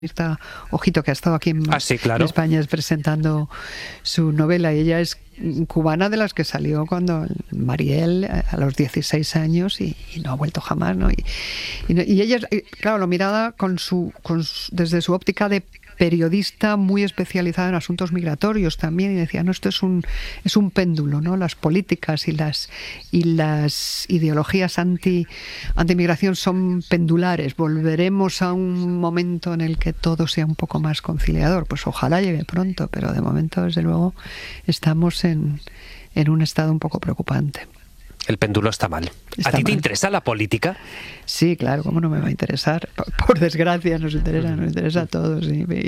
Mirta Ojito, que ha estado aquí Sí, en claro. España presentando su novela, y ella es cubana, de las que salió cuando Mariel a los 16 años y no ha vuelto jamás, ¿no? Y ella, claro, lo miraba desde su óptica de periodista muy especializada en asuntos migratorios también, y decía, no, esto es un péndulo, ¿no? Las políticas y las ideologías antimigración son pendulares. Volveremos a un momento en el que todo sea un poco más conciliador. Pues ojalá llegue pronto, pero de momento, desde luego, estamos en un estado un poco preocupante. El péndulo está mal. ¿A ti te interesa la política? Sí, claro, ¿cómo no me va a interesar? Por desgracia nos interesa a todos.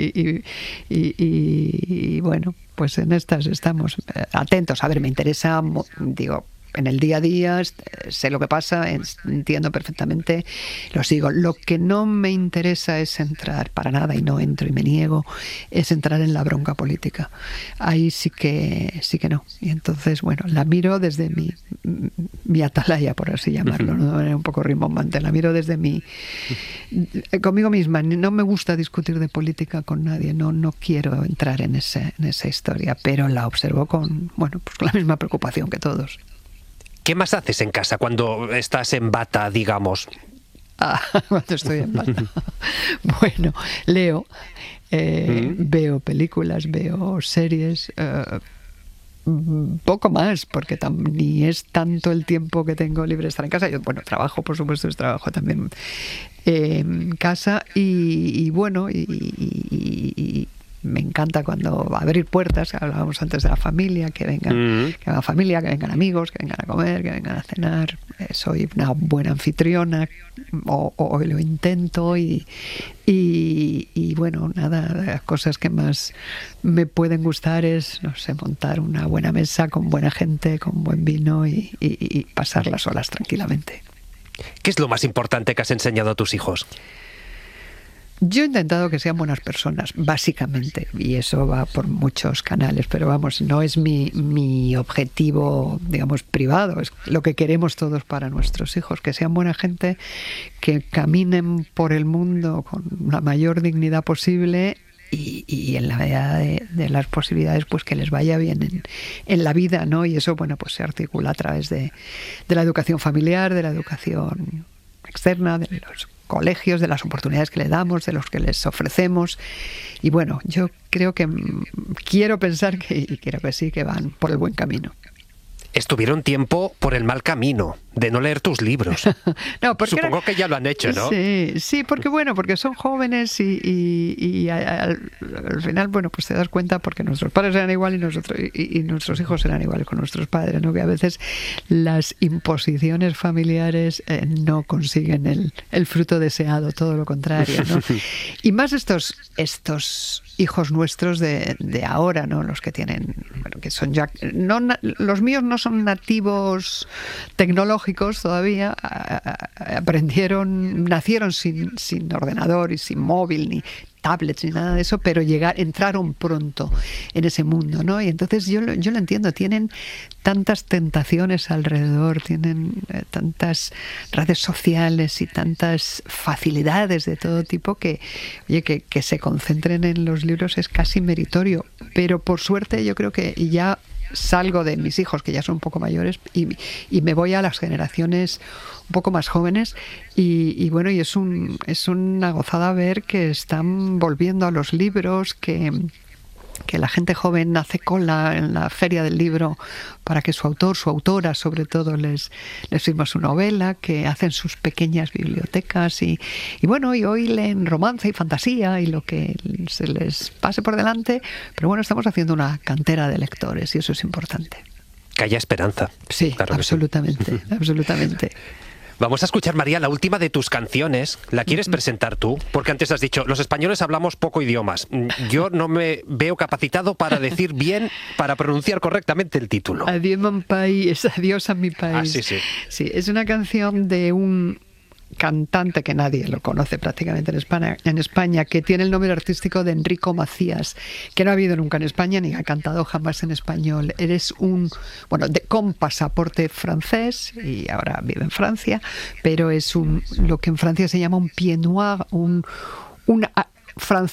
Y bueno, pues en estas estamos atentos. A ver, me interesa, digo, en el día a día, sé lo que pasa, entiendo perfectamente, lo sigo. Lo que no me interesa es entrar, para nada, y no entro y me niego, es entrar en la bronca política. Ahí sí que no. Y entonces, bueno, la miro desde mi atalaya, por así llamarlo, ¿no? De manera un poco rimbombante. La miro desde conmigo misma. No me gusta discutir de política con nadie, no quiero entrar en esa historia, pero la observo con la misma preocupación que todos. ¿Qué más haces en casa cuando estás en bata, digamos? Cuando estoy en bata. Bueno, leo, veo películas, veo series, poco más, porque ni es tanto el tiempo que tengo libre de estar en casa. Yo, trabajo, por supuesto, trabajo también en casa, y me encanta cuando abrir puertas, hablábamos antes de la familia, que vengan amigos, que vengan a comer, que vengan a cenar. Soy una buena anfitriona, o lo intento, y bueno, nada, las cosas que más me pueden gustar es, no sé, montar una buena mesa con buena gente, con buen vino, y pasar las horas tranquilamente. ¿Qué es lo más importante que has enseñado a tus hijos? Yo he intentado que sean buenas personas, básicamente, y eso va por muchos canales, pero vamos, no es mi objetivo, digamos, privado, es lo que queremos todos para nuestros hijos, que sean buena gente, que caminen por el mundo con la mayor dignidad posible, y en la medida de las posibilidades, pues que les vaya bien en la vida, ¿no? Y eso, pues se articula a través de la educación familiar, de la educación externa, de los colegios, de las oportunidades que le damos, de los que les ofrecemos. Y bueno, yo quiero pensar y creo que sí, que van por el buen camino. Estuvieron tiempo por el mal camino de no leer tus libros. No, supongo que ya lo han hecho, ¿no? Sí, porque son jóvenes, y al final, pues te das cuenta, porque nuestros padres eran igual y nuestros hijos eran iguales con nuestros padres, ¿no? Que a veces las imposiciones familiares no consiguen el fruto deseado, todo lo contrario, ¿no? Y más estos hijos nuestros de ahora, ¿no? Los que tienen, que son ya, los míos no son nativos tecnológicos todavía, nacieron sin ordenador y sin móvil, ni tablets, ni nada de eso, pero entraron pronto en ese mundo, ¿no? Y entonces yo lo entiendo, tienen tantas tentaciones alrededor, tienen tantas redes sociales y tantas facilidades de todo tipo que se concentren en los libros es casi meritorio. Pero por suerte yo creo que ya salgo de mis hijos, que ya son un poco mayores, y me voy a las generaciones un poco más jóvenes, y es una gozada ver que están volviendo a los libros, que la gente joven hace cola en la feria del libro para que su autor, su autora, sobre todo, les firma su novela, que hacen sus pequeñas bibliotecas, y hoy leen romance y fantasía y lo que se les pase por delante, pero estamos haciendo una cantera de lectores, y eso es importante. Que haya esperanza. Sí, claro, absolutamente, sí. Absolutamente. Vamos a escuchar, María, la última de tus canciones. ¿La quieres presentar tú? Porque antes has dicho, los españoles hablamos poco idiomas. Yo no me veo capacitado para decir bien, para pronunciar correctamente el título. Adiós, mon país, adiós a mi país. Sí. Sí, es una canción de un cantante que nadie lo conoce prácticamente en España, que tiene el nombre artístico de Enrico Macías, que no ha habido nunca en España ni ha cantado jamás en español. Eres con pasaporte francés, y ahora vive en Francia, pero es lo que en Francia se llama un pied noir, un